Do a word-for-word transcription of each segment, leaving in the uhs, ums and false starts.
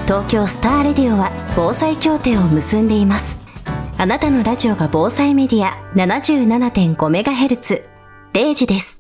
東京スターレディオは防災協定を結んでいます。あなたのラジオが防災メディア ななじゅうななてんごメガヘルツ れいじです。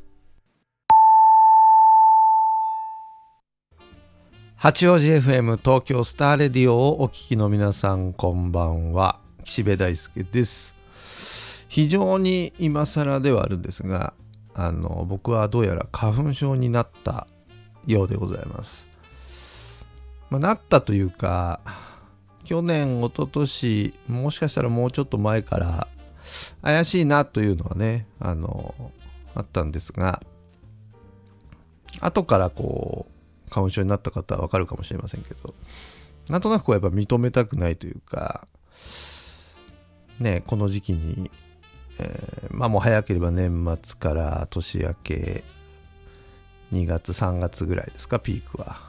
八王子 エフエム 東京スターレディオをお聞きの皆さん、こんばんは。岸辺大輔です。非常に今更ではあるんですが、あの僕はどうやら花粉症になったようでございます。まあ、なったというか、去年一昨年もしかしたらもうちょっと前から怪しいなというのはね、あのあったんですが、後からこう花粉症になった方はわかるかもしれませんけど、なんとなくこうやっぱ認めたくないというかね、この時期に、えー、まあもう早ければ年末から年明けにがつさんがつぐらいですか、ピークは。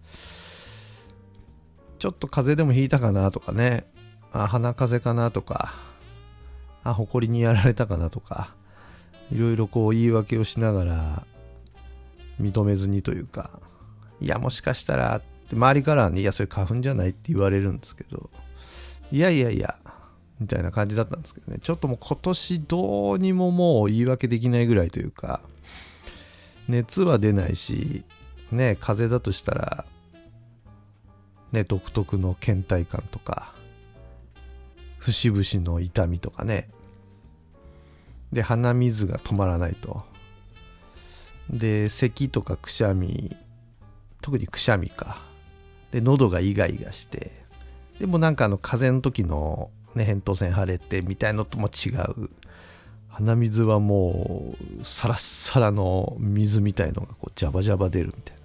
ちょっと風邪でもひいたかなとかね、あ鼻風邪かなとか、あ埃にやられたかなとか、いろいろこう言い訳をしながら認めずにというか、いやもしかしたらって周りからはね、いやそれ花粉じゃないって言われるんですけど、いやいやいやみたいな感じだったんですけどね、ちょっともう今年どうにももう言い訳できないぐらいというか、熱は出ないしね、風邪だとしたらね、独特の倦怠感とか節々の痛みとかね、で鼻水が止まらないと、で咳とかくしゃみ、特にくしゃみかで、喉がイガイガして、でもなんかあの風邪の時のね、扁桃腺腫れてみたいのとも違う、鼻水はもうサラッサラの水みたいのがこうジャバジャバ出るみたいな、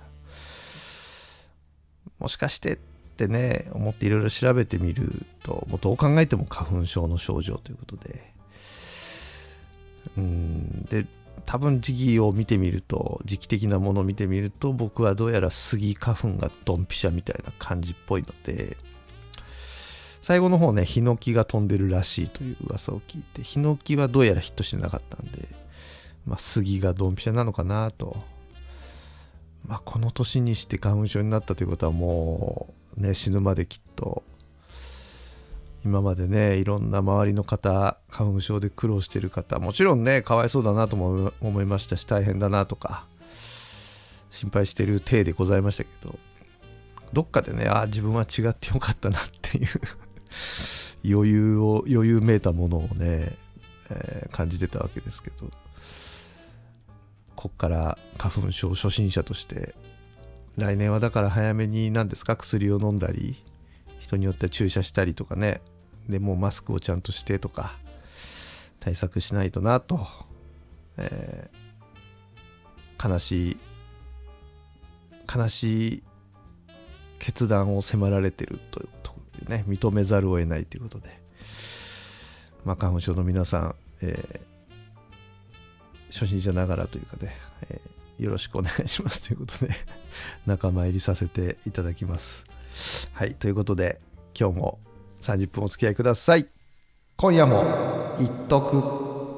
もしかしてってね思っていろいろ調べてみると、もうどう考えても花粉症の症状ということで、うーんで多分時期を見てみると、時期的なものを見てみると、僕はどうやらスギ花粉がドンピシャみたいな感じっぽいので、最後の方ね、ヒノキが飛んでるらしいという噂を聞いて、ヒノキはどうやらヒットしてなかったんで、まあスギがドンピシャなのかなと。まあこの年にして花粉症になったということは、もうね、死ぬまできっと今までね、いろんな周りの方、花粉症で苦労している方、もちろんねかわいそうだなとも思いましたし、大変だなとか心配している体でございましたけど、どっかでね、あ自分は違ってよかったなっていう余裕を余裕めいたものをね、えー、感じてたわけですけど、こっから花粉症初心者として来年はだから早めに何ですか、薬を飲んだり、人によっては注射したりとかね、でもうマスクをちゃんとしてとか対策しないとなと、えー、悲しい悲しい決断を迫られているということでね、認めざるを得ないということで、まあ花粉症の皆さん、えー、初心者ながらというかね、えー、よろしくお願いしますということで仲間入りさせていただきます。はい、ということで今日もさんじゅっぷんお付き合いください。今夜もいっとく。